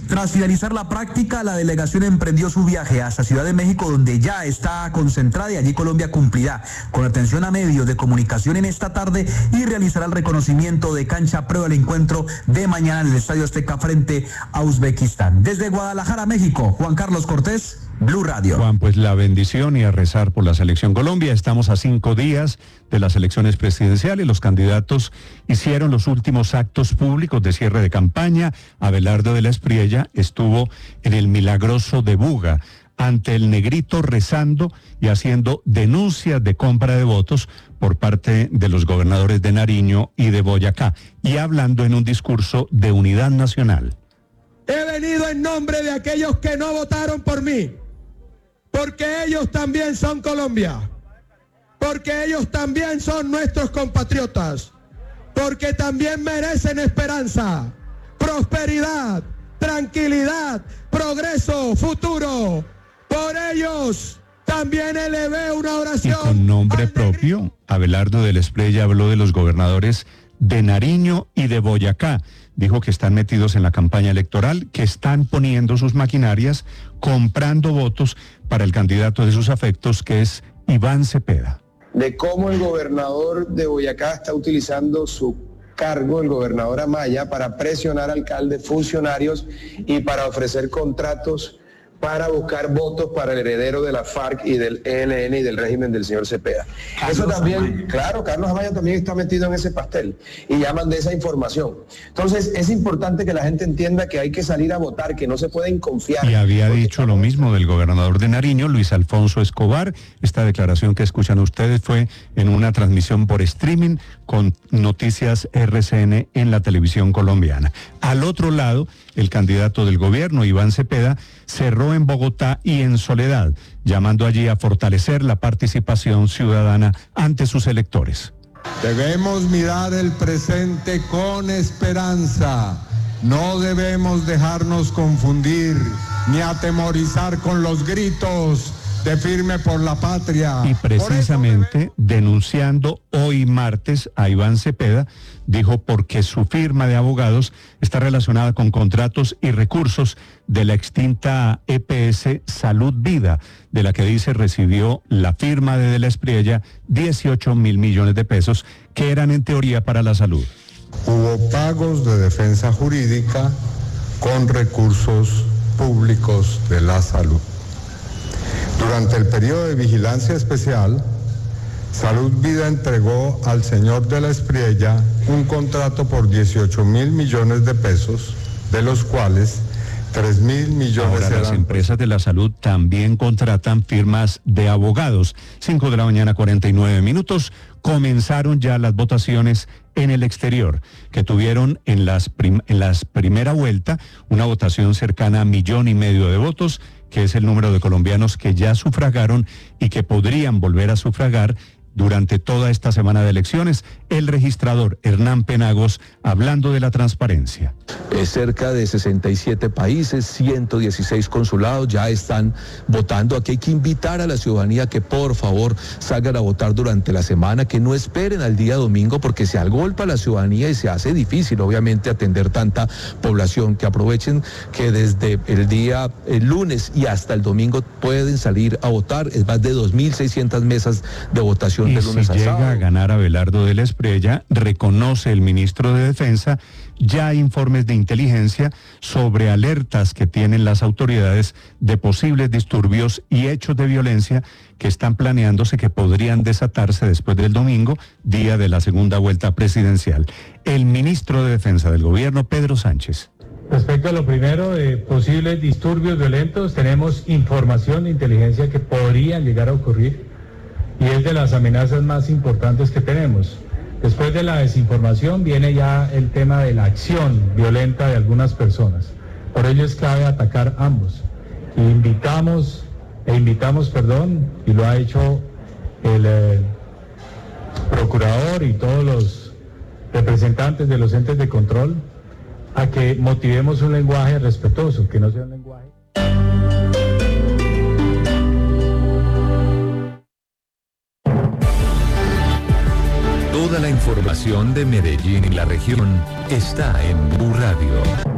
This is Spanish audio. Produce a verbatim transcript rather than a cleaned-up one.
Tras finalizar la práctica, la delegación emprendió su viaje hasta Ciudad de México, donde ya está concentrada, y allí Colombia cumplirá con atención a medios de comunicación en esta tarde y realizará el reconocimiento de cancha previo al encuentro de mañana en el Estadio Azteca frente a Uzbekistán. Desde Guadalajara, México, Juan Carlos Cortés, Blue Radio. Juan, pues la bendición y a rezar por la selección Colombia. Estamos a cinco días de las elecciones presidenciales. Los candidatos hicieron los últimos actos públicos de cierre de campaña. Abelardo de la Espriella estuvo en el Milagroso de Buga, ante el Negrito, rezando y haciendo denuncias de compra de votos por parte de los gobernadores de Nariño y de Boyacá, y hablando en un discurso de unidad nacional. He venido en nombre de aquellos que no votaron por mí, porque ellos también son Colombia, porque ellos también son nuestros compatriotas, porque también merecen esperanza, prosperidad, tranquilidad, progreso, futuro. Por ellos también elevé una oración. Y con nombre propio, Abelardo de la Espriella habló de los gobernadores de Nariño y de Boyacá. Dijo que están metidos en la campaña electoral, que están poniendo sus maquinarias, comprando votos para el candidato de sus afectos, que es Iván Cepeda. De cómo el gobernador de Boyacá está utilizando su cargo, el gobernador Amaya, para presionar alcaldes, funcionarios y para ofrecer contratos para buscar votos para el heredero de la FARC y del E L N y del régimen del señor Cepeda. Carlos Eso también, Amaya. Claro, Carlos Amaya también está metido en ese pastel y llaman de esa información. Entonces, es importante que la gente entienda que hay que salir a votar, que no se pueden confiar. Y había dicho lo mismo del gobernador de Nariño, Luis Alfonso Escobar. Esta declaración que escuchan ustedes fue en una transmisión por streaming con Noticias R C N en la televisión colombiana. Al otro lado, el candidato del gobierno, Iván Cepeda, cerró en Bogotá y en Soledad, llamando allí a fortalecer la participación ciudadana ante sus electores. Debemos mirar el presente con esperanza. No debemos dejarnos confundir ni atemorizar con los gritos de firme por la patria. Y precisamente denunciando hoy martes a Iván Cepeda, dijo porque su firma de abogados está relacionada con contratos y recursos de la extinta E P S Salud Vida, de la que dice recibió la firma de De la Espriella dieciocho mil millones de pesos que eran en teoría para la salud. Hubo pagos de defensa jurídica con recursos públicos de la salud. Durante el periodo de vigilancia especial, Salud Vida entregó al señor De la Espriella un contrato por dieciocho mil millones de pesos, de los cuales tres mil millones Ahora eran... las empresas de la salud también contratan firmas de abogados. cinco de la mañana, cuarenta y nueve minutos. Comenzaron ya las votaciones en el exterior, que tuvieron en las, prim- en las primera vuelta una votación cercana a millón y medio de votos, que es el número de colombianos que ya sufragaron y que podrían volver a sufragar durante toda esta semana de elecciones. El registrador Hernán Penagos hablando de la transparencia. Es cerca de sesenta y siete países, ciento dieciséis consulados ya están votando. Aquí hay que invitar a la ciudadanía que por favor salgan a votar durante la semana, que no esperen al día domingo porque se agolpa la ciudadanía y se hace difícil obviamente atender tanta población, que aprovechen que desde el día el lunes y hasta el domingo pueden salir a votar. Es más de dos mil seiscientas mesas de votación. Y de lunes si a llega sábado. a ganar Abelardo de la Espriella, reconoce el ministro de Defensa ya informes de inteligencia sobre alertas que tienen las autoridades de posibles disturbios y hechos de violencia que están planeándose, que podrían desatarse después del domingo, día de la segunda vuelta presidencial. El ministro de Defensa del gobierno, Pedro Sánchez. Respecto a lo primero, de posibles disturbios violentos, tenemos información de inteligencia que podrían llegar a ocurrir. Y es de las amenazas más importantes que tenemos. Después de la desinformación viene ya el tema de la acción violenta de algunas personas. Por ello es clave atacar ambos. Y invitamos, e invitamos, perdón, y lo ha hecho el eh, procurador y todos los representantes de los entes de control, a que motivemos un lenguaje respetuoso, que no sea un lenguaje... Toda la información de Medellín y la región está en Blue Radio.